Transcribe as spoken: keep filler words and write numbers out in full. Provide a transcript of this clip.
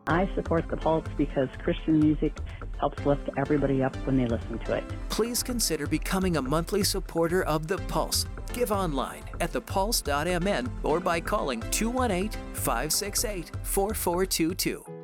I support The Pulse because Christian music helps lift everybody up when they listen to it. Please consider becoming a monthly supporter of The Pulse. Give online at the pulse dot m n or by calling two one eight, five six eight, four four two two.